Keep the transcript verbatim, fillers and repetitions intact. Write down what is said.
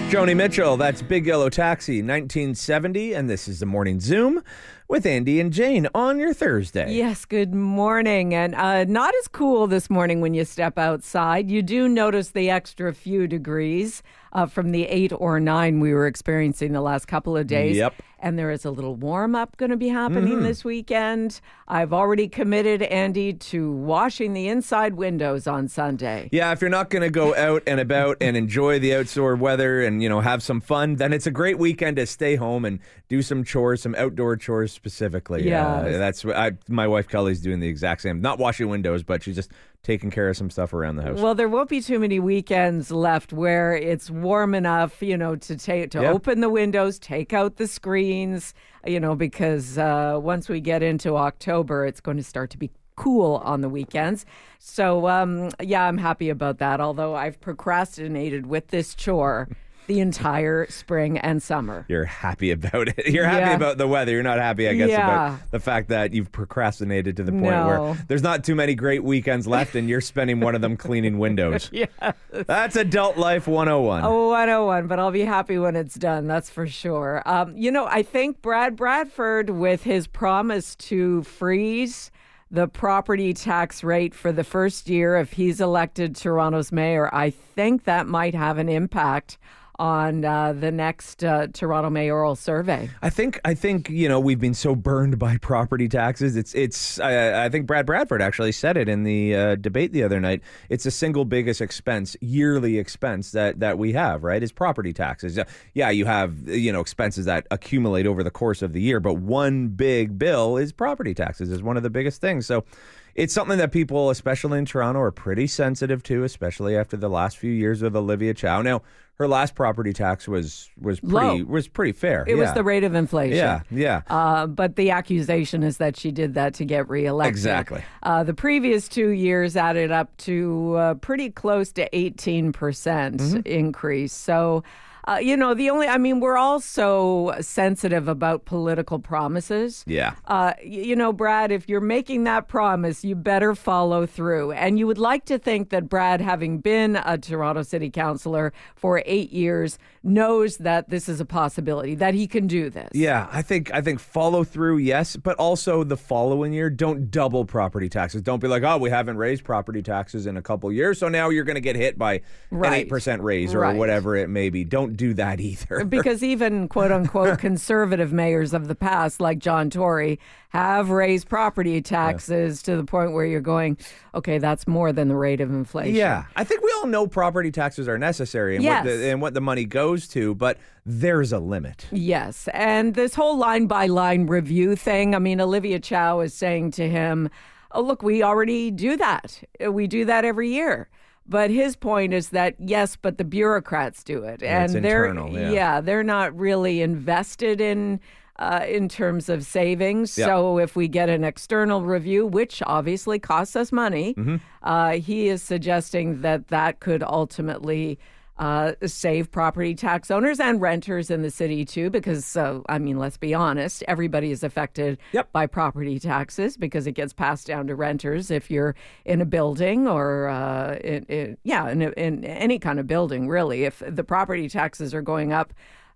Joni Mitchell, that's Big Yellow Taxi, nineteen seventy, and this is the Morning Zoom with Andy and Jane on your Thursday. Yes, good morning. And uh, not as cool this morning when you step outside. You do notice the extra few degrees uh, from the eight or nine we were experiencing the last couple of days. Yep. And there is a little warm-up going to be happening mm-hmm. this weekend. I've already committed, Andy, to washing the inside windows on Sunday. Yeah, if you're not going to go out and about and enjoy the outdoor weather and, you know, have some fun, then it's a great weekend to stay home and do some chores, some outdoor chores specifically. Yeah. Uh, that's what I, my wife Kelly's doing the exact same. Not washing windows, but she's just taking care of some stuff around the house. Well, there won't be too many weekends left where it's warm enough, you know, to take to yep. open the windows, take out the screens, you know, because uh, once we get into October, it's going to start to be cool on the weekends. So, um, yeah, I'm happy about that, although I've procrastinated with this chore the entire spring and summer. You're happy about it. You're happy yeah. about the weather. You're not happy, I guess, yeah. about the fact that you've procrastinated to the point no. where there's not too many great weekends left and you're spending one of them cleaning windows. Yeah. That's Adult Life one oh one. Oh, one oh one, but I'll be happy when it's done, that's for sure. Um, you know, I think Brad Bradford, with his promise to freeze the property tax rate for the first year if he's elected Toronto's mayor, I think that might have an impact on uh, the next uh, Toronto mayoral survey. I think I think you know we've been so burned by property taxes. It's it's I, I think Brad Bradford actually said it in the uh, debate the other night. It's the single biggest expense, yearly expense that that we have. Right, is property taxes. Yeah, you have you know expenses that accumulate over the course of the year, but one big bill is property taxes. Is one of the biggest things. So. It's something that people, especially in Toronto, are pretty sensitive to, especially after the last few years with Olivia Chow. Now, her last property tax was was pretty Low. was pretty fair. It yeah. was the rate of inflation. Yeah, yeah. Uh, but the accusation is that she did that to get reelected. Exactly. Uh, the previous two years added up to uh, pretty close to eighteen percent mm-hmm. increase. So. Uh, you know, the only, I mean, we're all so sensitive about political promises. Yeah. Uh, you know, Brad, if you're making that promise, you better follow through. And you would like to think that Brad, having been a Toronto City Councillor for eight years, knows that this is a possibility, that he can do this. Yeah, I think I think follow through, yes, but also the following year, don't double property taxes. Don't be like, oh, we haven't raised property taxes in a couple years, so now you're going to get hit by right. an eight percent raise or right. whatever it may be. Don't do that either. Because even quote-unquote conservative mayors of the past, like John Tory, have raised property taxes yeah. to the point where you're going, okay, that's more than the rate of inflation. Yeah, I think we all know property taxes are necessary and, yes. what, the, and what the money goes to, but there's a limit. Yes, and this whole line-by-line review thing, I mean, Olivia Chow is saying to him, oh, look, we already do that. We do that every year. But his point is that, yes, but the bureaucrats do it. Yeah, and it's they're internal, yeah. yeah, they're not really invested in uh, in terms of savings. Yep. So if we get an external review, which obviously costs us money, mm-hmm. uh, he is suggesting that that could ultimately Uh, save property tax owners and renters in the city, too, because, uh, I mean, let's be honest, everybody is affected yep. by property taxes because it gets passed down to renters if you're in a building or, uh, in, in, yeah, in, in any kind of building, really. If the property taxes are going up